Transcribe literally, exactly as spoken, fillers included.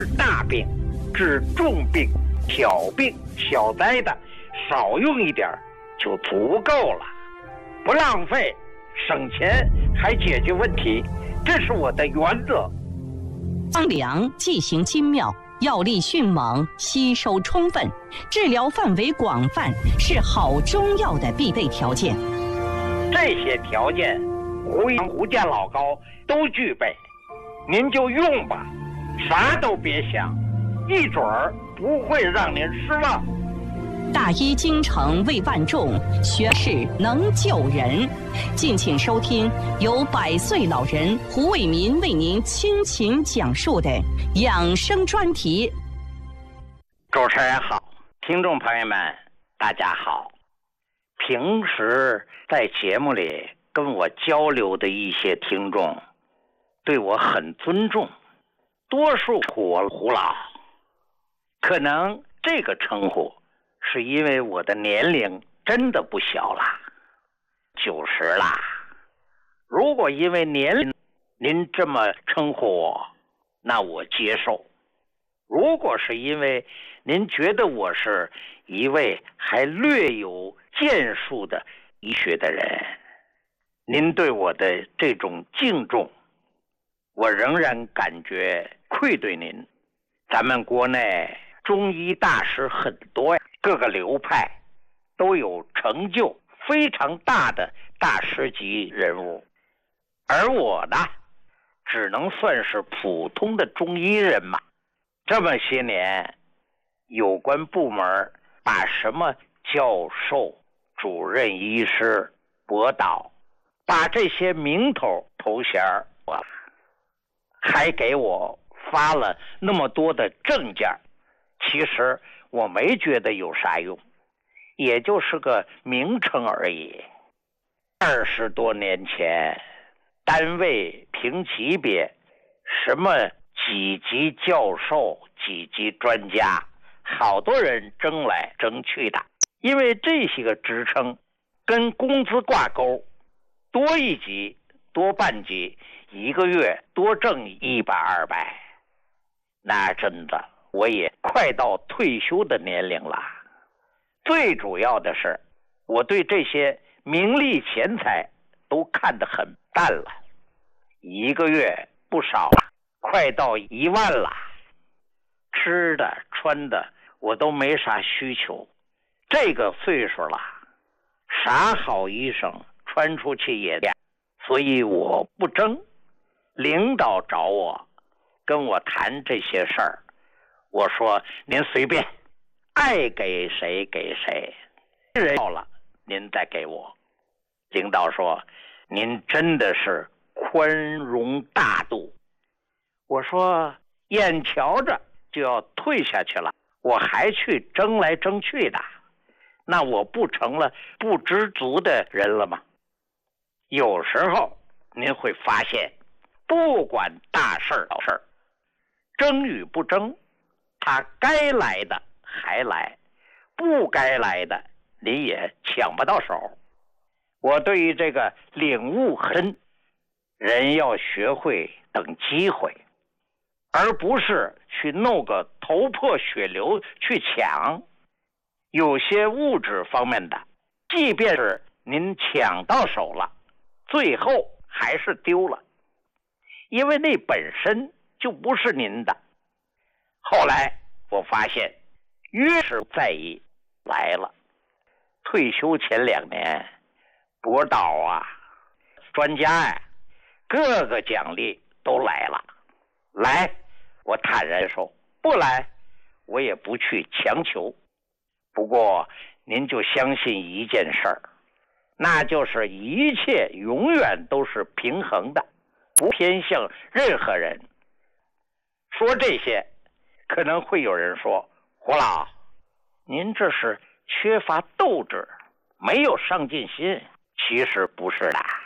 大病、治重病、小病、小灾的，少用一点就足够了，不浪费，省钱还解决问题，这是我的原则。 方良剂型精妙，药力迅猛，吸收充分，治疗范围广泛，是好中药的必备条件。 这些条件，胡杨、胡家老高都具备，您就用吧，啥都别想，一准儿不会让您失望。 大医精诚为万众，学士能救人。敬请收听由百岁老人胡伟民为您倾情讲述的养生专题。 主持人好，听众朋友们大家好。平时在节目里跟我交流的一些听众对我很尊重，多数我胡老，可能这个称呼是因为我的年龄真的不小了，九十啦。如果因为年龄您这么称呼我，那我接受。如果是因为您觉得我是一位还略有建树的医学的人，您对我的这种敬重，我仍然感觉愧对您。咱们国内中医大师很多呀，各个流派都有成就非常大的大师级人物，而我呢，只能算是普通的中医人嘛。这么些年，有关部门把什么教授、主任医师、博导，把这些名头头衔我了，还给我发了那么多的证件，其实我没觉得有啥用，也就是个名称而已。二十多年前，单位评级别，什么几级教授、几级专家，好多人争来争去的，因为这些个职称跟工资挂钩，多一级、多半级，一个月多挣一百二百，那真的我也快到退休的年龄了。最主要的是，我对这些名利钱财都看得很淡了，一个月不少了，快到一万了。吃的穿的我都没啥需求，这个岁数了，啥好衣裳穿出去也亮，所以我不争。领导找我跟我谈这些事儿，我说您随便，爱给谁给谁，人到了您再给我。领导说您真的是宽容大度。我说眼瞧着就要退下去了，我还去争来争去的，那我不成了不知足的人了吗？有时候您会发现，不管大事儿小事儿，争与不争，他该来的还来，不该来的你也抢不到手。我对于这个领悟很深，人要学会等机会，而不是去弄个头破血流去抢。有些物质方面的，即便是您抢到手了，最后还是丢了，因为那本身就不是您的。后来我发现，越是在意来了。退休前两年，博导啊、专家呀、啊，各个奖励都来了。来，我坦然说；不来，我也不去强求。不过，您就相信一件事儿，那就是一切永远都是平衡的，不偏向任何人。说这些，可能会有人说：胡老，您这是缺乏斗志，没有上进心。其实不是的。